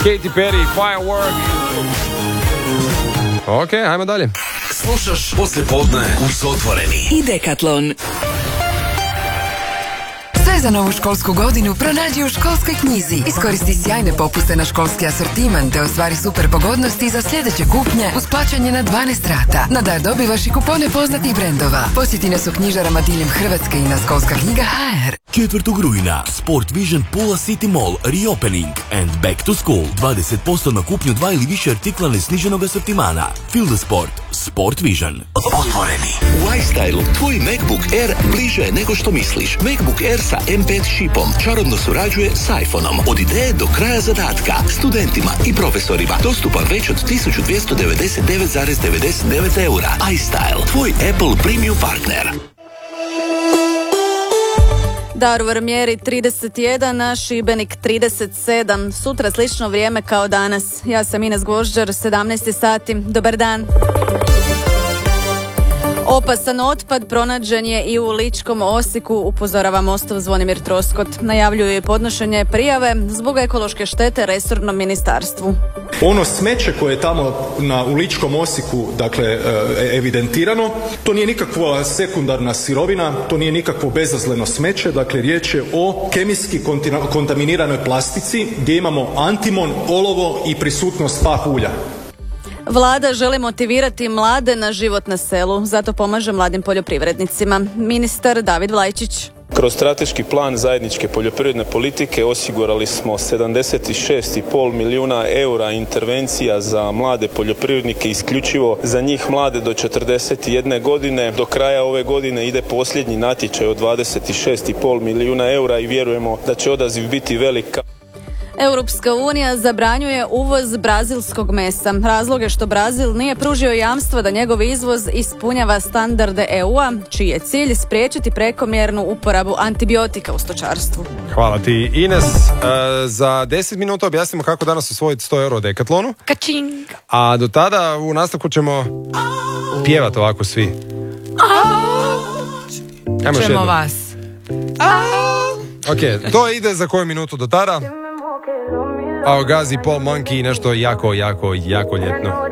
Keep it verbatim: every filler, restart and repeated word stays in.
Katy Perry, Firework. Ok, ajmo dalje. Slušaš poslijepodne uz Otvoreni i Decathlon. Sve za novu školsku godinu pronađi u Školskoj knjizi. Iskoristi sjajne popuste na školski asortiman te ostvari super pogodnosti za sljedeće kupnje uz plaćanje na dvanaest rata. Na dar dobivaš i kupone poznatih brendova. Posjeti nas u knjižarama diljem Hrvatske i na Školska knjiga ha er. četvrtog rujna Sport Vision Pula City Mall reopening and back to school. dvadeset posto na kupnju dva ili više artikla nesniženog asortimana. Feel the sport. Sport Vision. Otvoreni. U iStylu tvoj MacBook Air bliže je nego što misliš. MacBook Air sa em pet čipom čarobno surađuje s iPhoneom. Od ideje do kraja zadatka. Studentima i profesorima. Dostupan već od tisuću dvjesto devedeset devet zarez devedeset devet eura. iStyle. Tvoj Apple Premium partner. Daruvar mjeri trideset jedan, a Šibenik trideset sedam. Sutra slično vrijeme kao danas. Ja sam Ines Gvožđar, sedamnaest sati. Dobar dan. Opasan otpad pronađen je i u Ličkom Osijeku, upozorava Mostov Zvonimir Troskot. Najavljuje podnošenje prijave zbog ekološke štete resornom ministarstvu. Ono smeće koje je tamo na, u Ličkom Osijeku dakle, evidentirano, to nije nikakva sekundarna sirovina, to nije nikakvo bezazleno smeće, dakle riječ je o kemijski kontaminiranoj plastici gdje imamo antimon, olovo i prisutnost pah ulja. Vlada želi motivirati mlade na život na selu, zato pomaže mladim poljoprivrednicima. Ministar David Vlajčić. Kroz strateški plan zajedničke poljoprivredne politike osigurali smo sedamdeset šest zarez pet milijuna eura intervencija za mlade poljoprivrednike, isključivo za njih mlade do četrdeset jedne godine. Do kraja ove godine ide posljednji natječaj od dvadeset šest zarez pet milijuna eura i vjerujemo da će odaziv biti velik. Europska unija zabranjuje uvoz brazilskog mesa. Razlog je što Brazil nije pružio jamstvo da njegov izvoz ispunjava standarde e u a, čiji je cilj spriječiti prekomjernu uporabu antibiotika u stočarstvu. Hvala ti, Ines. E, za deset minuta objasnimo kako danas osvojiti sto euro u Decathlonu. Kačing. A do tada u nastavku ćemo pjevati ovako svi. Ajmo Čujemo vas. Ok, to ide za koju minutu do tada. A Gazi, Paul Monkey, nešto jako, jako, jako ljetno.